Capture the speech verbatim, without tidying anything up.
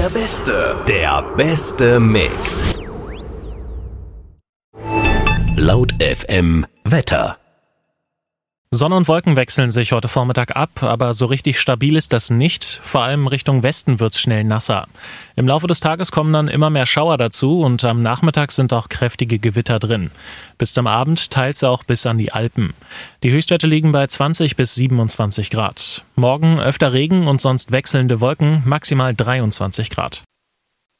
Der beste, der beste Mix. Laut F M Wetter. Sonne und Wolken wechseln sich heute Vormittag ab, aber so richtig stabil ist das nicht. Vor allem Richtung Westen wird's schnell nasser. Im Laufe des Tages kommen dann immer mehr Schauer dazu und am Nachmittag sind auch kräftige Gewitter drin. Bis zum Abend teils auch bis an die Alpen. Die Höchstwerte liegen bei zwanzig bis siebenundzwanzig Grad. Morgen öfter Regen und sonst wechselnde Wolken, maximal dreiundzwanzig Grad.